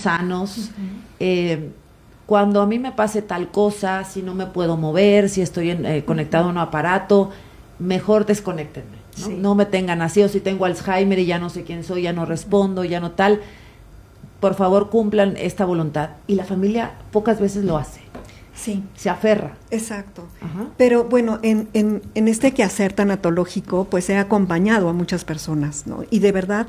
sanos. Cuando a mí me pase tal cosa, si no me puedo mover, si estoy conectado a un aparato, mejor desconéctenme, ¿no? Sí. No me tengan así, o si tengo Alzheimer y ya no sé quién soy, ya no respondo, ya no tal. Por favor, cumplan esta voluntad. Y la familia pocas veces lo hace. Sí. Se aferra. Exacto. Ajá. Pero bueno, en este quehacer tanatológico, pues he acompañado a muchas personas, ¿no? Y de verdad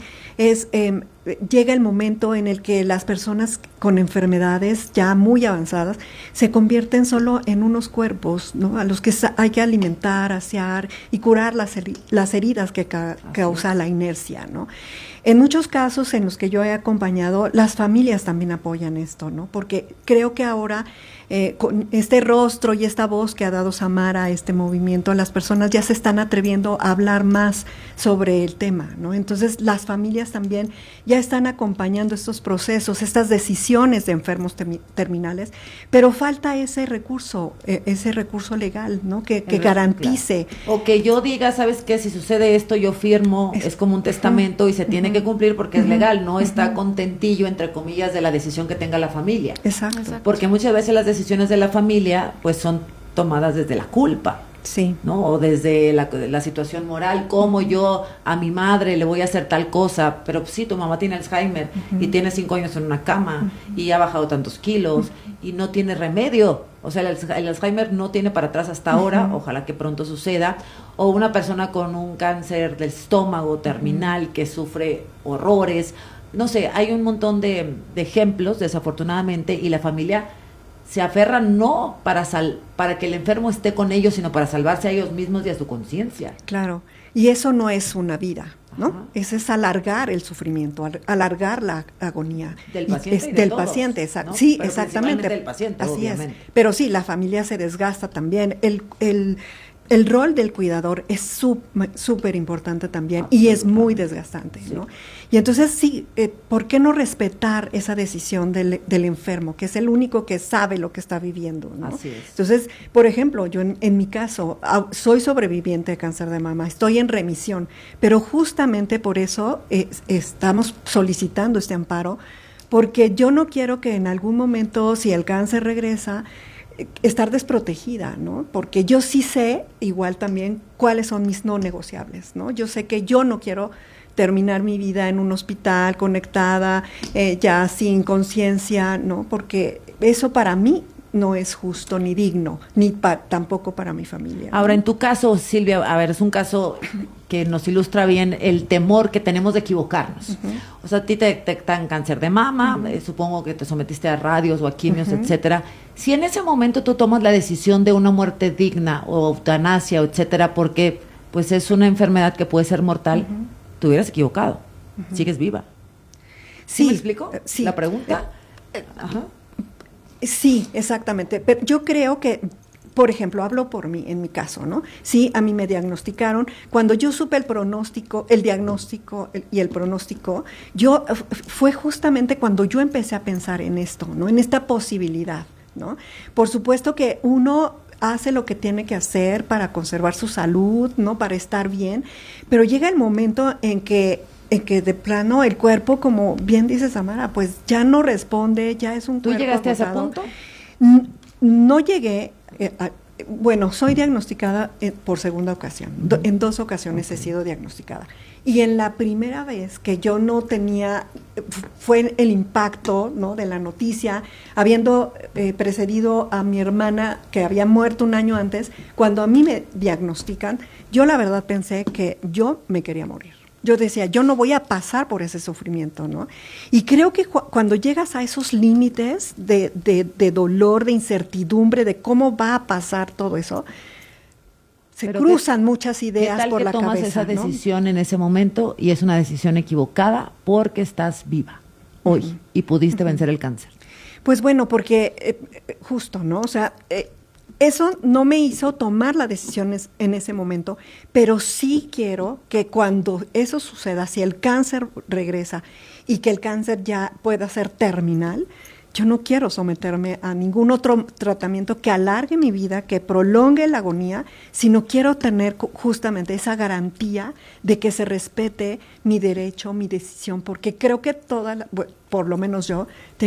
llega el momento en el que las personas con enfermedades ya muy avanzadas se convierten solo en unos cuerpos, ¿no? A los que hay que alimentar, asear y curar las heridas que causa la inercia, ¿no? En muchos casos en los que yo he acompañado, las familias también apoyan esto, ¿no? Porque creo que ahora con este rostro y esta voz que ha dado Samara a este movimiento, las personas ya se están atreviendo a hablar más sobre el tema, ¿no? Entonces las familias también ya están acompañando estos procesos, estas decisiones de enfermos terminales, pero falta ese recurso legal, ¿no? Que garantice. Claro. O que yo diga, ¿sabes qué? Si sucede esto, yo firmo, es como un testamento y se tiene que cumplir porque es legal, no está contentillo, entre comillas, de la decisión que tenga la familia. Exacto. Porque muchas veces las decisiones de la familia pues son tomadas desde la culpa. Sí. ¿No? O desde la situación moral, cómo yo a mi madre le voy a hacer tal cosa, pero sí, tu mamá tiene Alzheimer y tiene 5 años en una cama y ha bajado tantos kilos y no tiene remedio. O sea, el Alzheimer no tiene para atrás hasta ahora, ojalá que pronto suceda. O una persona con un cáncer del estómago terminal que sufre horrores. No sé, hay un montón de ejemplos, desafortunadamente, y la familia se aferran no para que el enfermo esté con ellos, sino para salvarse a ellos mismos y a su conciencia. Claro, y eso no es una vida, ¿no? Ajá. Ese es alargar el sufrimiento, alargar la agonía. Del paciente y de del todos, paciente, ¿no? sí, Pero exactamente. del paciente, así obviamente. es. Pero sí, la familia se desgasta también. El rol del cuidador es súper importante también y es muy desgastante, sí. ¿no? Y entonces sí, ¿por qué no respetar esa decisión del enfermo, que es el único que sabe lo que está viviendo, ¿no? Así es. Entonces, por ejemplo, yo en mi caso soy sobreviviente de cáncer de mama, estoy en remisión, pero justamente por eso estamos solicitando este amparo, porque yo no quiero que en algún momento, si el cáncer regresa, estar desprotegida, ¿no? Porque yo sí sé, igual también, cuáles son mis no negociables, ¿no? Yo sé que yo no quiero terminar mi vida en un hospital conectada, ya sin conciencia, ¿no? Porque eso para mí no es justo ni digno, ni tampoco para mi familia, ¿no? Ahora, en tu caso, Silvia, a ver, es un caso que nos ilustra bien el temor que tenemos de equivocarnos. O sea, a ti te detectan cáncer de mama, supongo que te sometiste a radios o a quimios, etcétera. Si en ese momento tú tomas la decisión de una muerte digna o eutanasia, etcétera, porque pues es una enfermedad que puede ser mortal, te hubieras equivocado. Sigues viva. ¿Sí me explico? Sí. La pregunta. Ajá. Sí, exactamente. Pero yo creo que, por ejemplo, hablo por mí, en mi caso, ¿no? Sí, a mí me diagnosticaron. Cuando yo supe el diagnóstico y el pronóstico, fue justamente cuando yo empecé a pensar en esto, ¿no? En esta posibilidad, ¿no? Por supuesto que uno hace lo que tiene que hacer para conservar su salud, ¿no? Para estar bien, pero llega el momento en que de plano el cuerpo, como bien dice Samara, pues ya no responde, ya es un cuerpo ¿Tú llegaste agotado. a ese punto? No llegué, bueno, soy diagnosticada por segunda ocasión, en 2 ocasiones he sido diagnosticada. Y en la primera vez que yo no tenía, fue el impacto, ¿no? De la noticia, habiendo precedido a mi hermana que había muerto un año antes, cuando a mí me diagnostican, yo la verdad pensé que yo me quería morir. Yo decía, yo no voy a pasar por ese sufrimiento, ¿no? Y creo que cuando llegas a esos límites de dolor, de incertidumbre, de cómo va a pasar todo eso, se cruzan muchas ideas por la cabeza. ¿Qué tal que tomas esa decisión en ese momento y es una decisión equivocada porque estás viva hoy y pudiste vencer el cáncer? Pues bueno, porque justo, ¿no? O sea, eso no me hizo tomar las decisiones en ese momento, pero sí quiero que cuando eso suceda, si el cáncer regresa y que el cáncer ya pueda ser terminal, yo no quiero someterme a ningún otro tratamiento que alargue mi vida, que prolongue la agonía, sino quiero tener justamente esa garantía de que se respete mi derecho, mi decisión, porque creo que por lo menos yo,